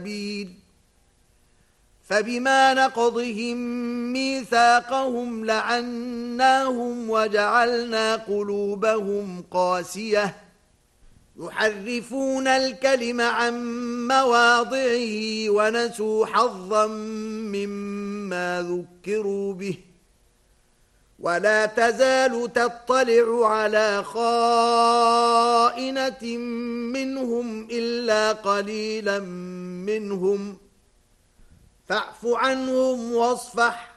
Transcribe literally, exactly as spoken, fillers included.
فبما نقضهم ميثاقهم لعناهم وجعلنا قلوبهم قاسية يحرفون الكلم عن مواضعه ونسوا حظا مما ذكروا به ولا تزال تطلع على خائنة منهم إلا قليلا منهم فاعف عنهم واصفح